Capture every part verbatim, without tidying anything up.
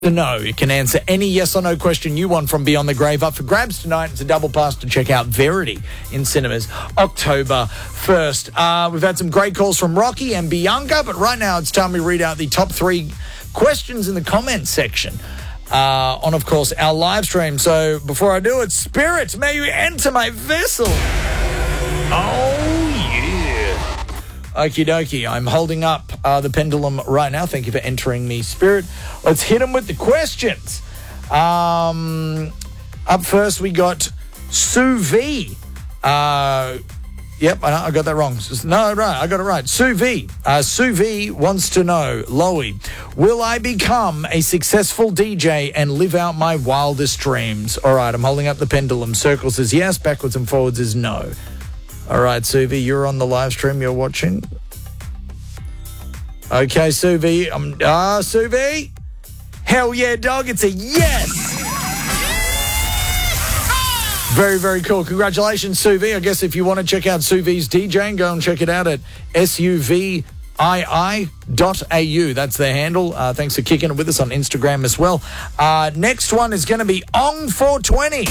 No, you can answer any yes or no question you want from Beyond the Grave. Up for grabs tonight. It's a double pass to check out Verity in cinemas October first. Uh, we've had some great calls from Rocky and Bianca, but right now it's time we read out the top three questions in the comments section uh, on, of course, our live stream. So before I do it, Spirit, may you enter my vessel. Oh, Okie dokie. I'm holding up uh, the pendulum right now. Thank you for entering me, Spirit. Let's hit them with the questions. Um, up first, we got Sue V. Uh, yep, I, I got that wrong. No, right, I got it right. Sue V. Uh, Sue V wants to know, Loey, will I become a successful D J and live out my wildest dreams? All right, I'm holding up the pendulum. Circles is yes, backwards and forwards is no. All right, Suvi, you're on the live stream. You're watching. Okay, Suvi. Um, ah, Suvi. Hell yeah, dog. It's a yes. Very, very cool. Congratulations, Suvi. I guess if you want to check out Suvi's DJing, go and check it out at S U V I I dot A U. That's their handle. Uh, thanks for kicking it with us on Instagram as well. Uh, next one is going to be Ong four twenty.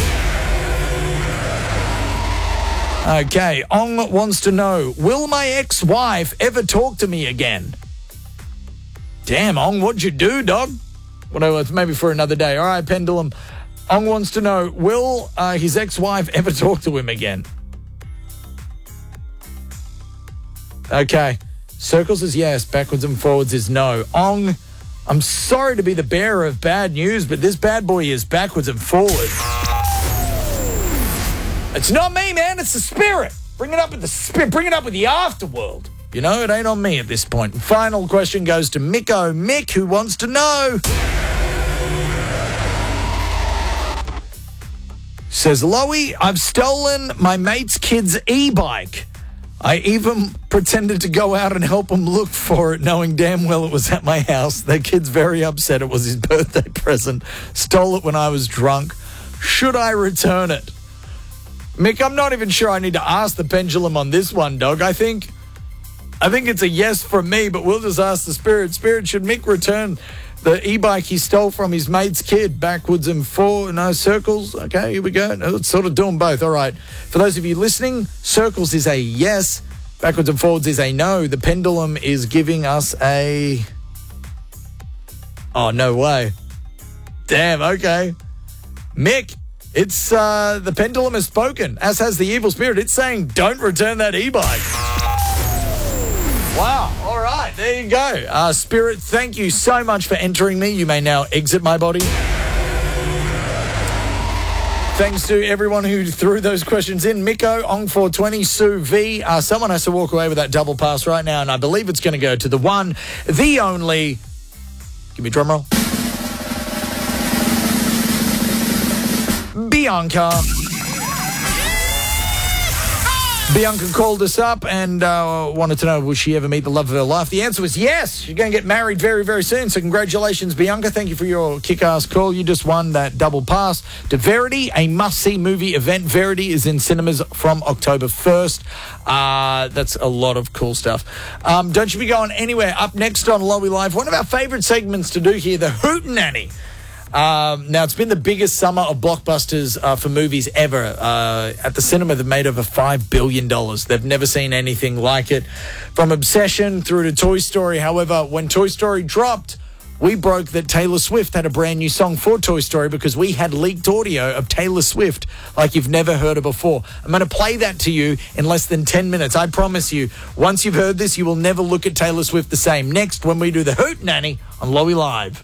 Okay, Ong wants to know, will my ex-wife ever talk to me again? Damn, Ong, what'd you do, dog? Whatever, it's maybe for another day. All right, Pendulum. Ong wants to know, will uh, his ex-wife ever talk to him again? Okay, Circles is yes, backwards and forwards is no. Ong, I'm sorry to be the bearer of bad news, but this bad boy is backwards and forwards. It's not me, man. It's the spirit. Bring it up with the spirit. Bring it up with the afterworld. You know, it ain't on me at this point. Final question goes to Miko. Mick, who wants to know. Says, Loey, I've stolen my mate's kid's e-bike. I even pretended to go out and help him look for it, knowing damn well it was at my house. The kid's very upset. It was his birthday present. Stole it when I was drunk. Should I return it? Mick, I'm not even sure I need to ask the pendulum on this one, dog. I think I think it's a yes from me, but we'll just ask the spirit. Spirit, should Mick return the e-bike he stole from his mate's kid backwards and forward? No, Circles. Okay, here we go. Let's sort of do them both. All right. For those of you listening, Circles is a yes. Backwards and forwards is a no. The pendulum is giving us a... Oh, no way. Damn, okay. Mick. It's, uh, the pendulum has spoken, as has the evil spirit. It's saying, don't return that e-bike. Wow. All right. There you go. Uh, spirit, thank you so much for entering me. You may now exit my body. Thanks to everyone who threw those questions in. Miko, Ong four twenty, Sue V. Uh, someone has to walk away with that double pass right now, and I believe it's going to go to the one, the only. Give me a drum roll. Bianca. Bianca called us up and uh, wanted to know, will she ever meet the love of her life? The answer was yes. She's going to get married very, very soon. So congratulations, Bianca. Thank you for your kick-ass call. You just won that double pass to Verity, a must-see movie event. Verity is in cinemas from October first. Uh, that's a lot of cool stuff. Um, don't you be going anywhere. Up next on Loey Live, one of our favourite segments to do here, the Hootenanny. Um, now, it's been the biggest summer of blockbusters uh, for movies ever. Uh, at the cinema, they've made over five billion dollars. They've never seen anything like it. From Obsession through to Toy Story. However, when Toy Story dropped, we broke that Taylor Swift had a brand new song for Toy Story because we had leaked audio of Taylor Swift like you've never heard her before. I'm going to play that to you in less than ten minutes. I promise you, once you've heard this, you will never look at Taylor Swift the same. Next, when we do the Hootenanny on Loey Live.